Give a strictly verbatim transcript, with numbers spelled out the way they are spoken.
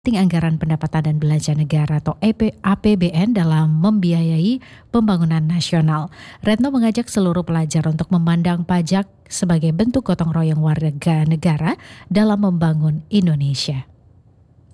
penting anggaran pendapatan dan belanja negara atau E P A P B N dalam membiayai pembangunan nasional. Retno mengajak seluruh pelajar untuk memandang pajak sebagai bentuk gotong royong warga negara dalam membangun Indonesia.